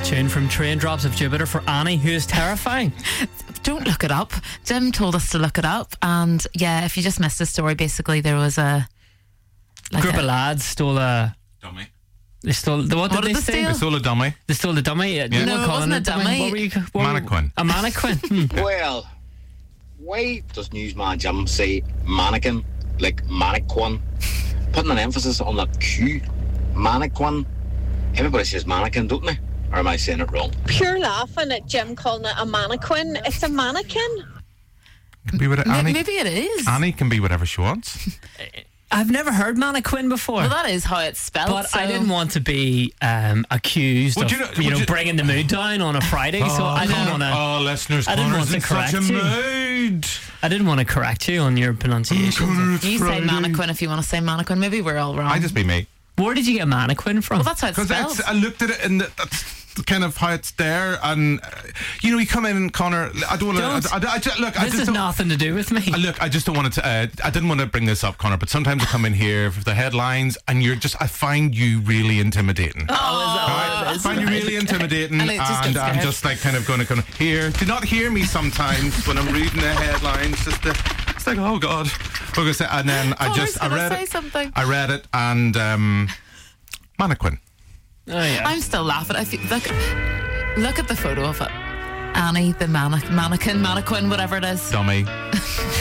that tune from Train Drops of Jupiter for Annie, who is terrifying. Don't look it up. Jim told us to look it up, and yeah, if you just missed the story, basically there was a Group of lads stole a dummy. They stole what did they steal? They stole a dummy. They stole a dummy. Yeah. No, it wasn't a dummy. What were you? Mannequin. A mannequin. Well, why does Newsman Jim say mannequin like mannequin? Putting an emphasis on that Q, mannequin. Everybody says mannequin, don't they? Or am I saying it wrong? Pure laughing at Jim calling it a mannequin. It's a mannequin. Can be whatever, Annie. Maybe it is. Annie can be whatever she wants. I've never heard mannequin before. Well, that is how it's spelled. But so. I didn't want to be accused Would of you know- bringing the mood down on a Friday, so I didn't want to. Oh, listeners, I didn't want Connor's to in such a correct mood. I didn't want to correct you on your pronunciation. Connor, it's You say Friday. mannequin if you want to say mannequin. Maybe we're all wrong. I just be me. Where did you get mannequin from? Well, that's how it's Because spelled. I looked at it and that's kind of how it's there. And, you come in and Connor, I don't want to. Look, I This just has don't. nothing to do with me. Look, I just don't want to. I didn't want to bring this up, Connor, but sometimes I come in here for the headlines, and I find you really intimidating. I find you really intimidating, And it just gets I'm scared. just like kind of here. Do not hear me sometimes when I'm reading the headlines. It's like, oh God. Like I said, and then I Connor's gonna read say it. something. I read it, and mannequin. Oh yeah. I'm still laughing. I feel, look at the photo of it. Annie, the mannequin, whatever it is. Dummy.